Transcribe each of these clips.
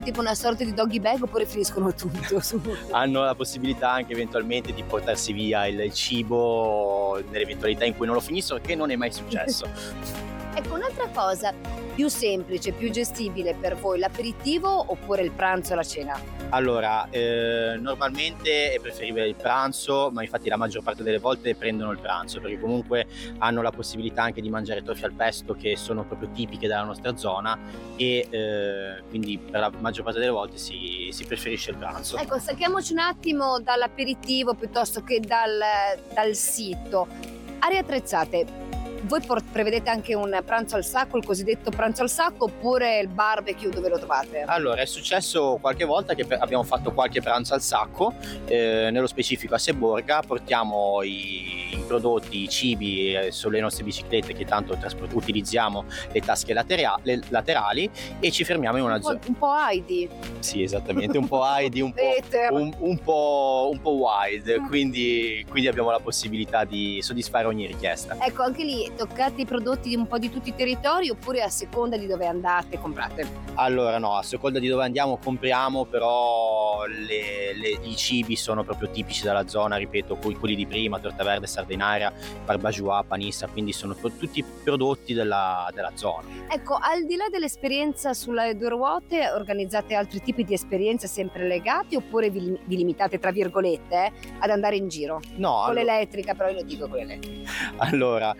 tipo una sorta di doggy bag oppure finiscono tutto su? Hanno la possibilità anche eventualmente di portarsi via il cibo nell'eventualità in cui non lo finissero, che non è mai successo. Ecco, un'altra cosa, più semplice, più gestibile per voi, l'aperitivo oppure il pranzo e la cena? Allora, normalmente è preferibile il pranzo, ma infatti la maggior parte delle volte prendono il pranzo, perché comunque hanno la possibilità anche di mangiare trofie al pesto, che sono proprio tipiche della nostra zona, e quindi per la maggior parte delle volte si preferisce il pranzo. Ecco, stacchiamoci un attimo dall'aperitivo piuttosto che dal sito. Aree attrezzate. Voi prevedete anche un pranzo al sacco, il cosiddetto pranzo al sacco, oppure il barbecue dove lo trovate? Allora, è successo qualche volta che abbiamo fatto qualche pranzo al sacco, nello specifico a Seborga, portiamo i prodotti, i cibi sulle nostre biciclette, che tanto utilizziamo le tasche laterali, e ci fermiamo in una zona. Un po' Heidi. Sì, esattamente, un po' Heidi, un po' wide, quindi abbiamo la possibilità di soddisfare ogni richiesta. Ecco, anche lì toccate i prodotti di un po' di tutti i territori oppure a seconda di dove andate comprate? Allora no, a seconda di dove andiamo compriamo, però i cibi sono proprio tipici della zona, ripeto, quelli di prima, torta verde, sardenaria, barbagiù, panissa, quindi sono tutti prodotti della zona. Ecco, al di là dell'esperienza sulle due ruote, organizzate altri tipi di esperienze sempre legate oppure vi limitate, tra virgolette, ad andare in giro? No, Con l'elettrica, però io lo dico con l'elettrica. Allora,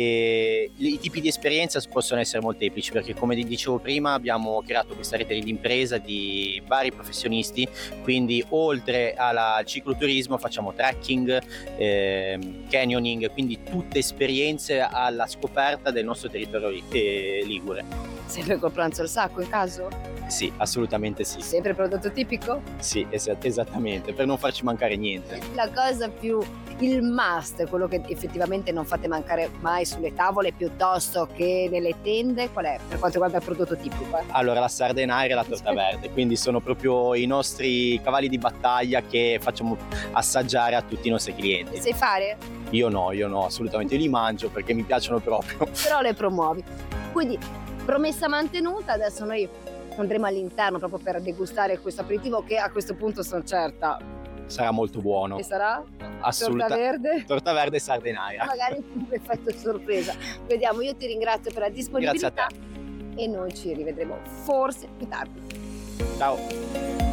i tipi di esperienza possono essere molteplici, perché come dicevo prima abbiamo creato questa rete di impresa di vari professionisti, quindi oltre al cicloturismo facciamo trekking, canyoning, quindi tutte esperienze alla scoperta del nostro territorio ligure. Sempre col pranzo al sacco in caso? Sì, assolutamente sì. Sempre prodotto tipico? Sì, esattamente, per non farci mancare niente. La cosa più, il must, quello che effettivamente non fate mancare mai sulle tavole piuttosto che nelle tende, qual è per quanto riguarda il prodotto tipico? Allora, la sardenaria e la torta verde, quindi sono proprio i nostri cavalli di battaglia che facciamo assaggiare a tutti i nostri clienti. Le sai fare? Io no, assolutamente, io li mangio perché mi piacciono proprio. Però le promuovi. Quindi, promessa mantenuta, adesso noi andremo all'interno proprio per degustare questo aperitivo che a questo punto sono certa sarà molto buono. che sarà? Assolutamente. Torta verde e sardenaria. Magari un effetto sorpresa. Vediamo, io ti ringrazio per la disponibilità. Grazie a te. E noi ci rivedremo forse più tardi. Ciao.